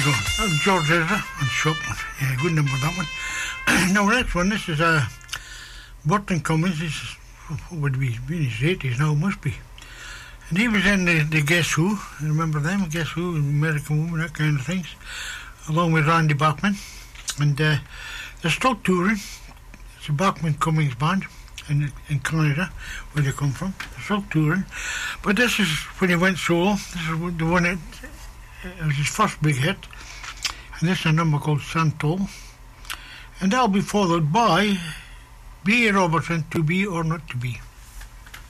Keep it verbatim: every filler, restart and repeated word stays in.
go. That was George Ezra and Shopman. Yeah, good number, that one. Now, next one, this is uh, Burton Cummings. This is, what would be, in his eighties now, must be. And he was in the, the Guess Who. Remember them? Guess Who, American Woman, that kind of things. Along with Randy Bachman. And uh, they're still touring. It's a Bachman Cummings band in, in Canada, where they come from. They're still touring. But this is when he went solo. This is the one that it was his first big hit. And this is a number called Santol. And that'll be followed by B A Robertson, To Be or Not To Be.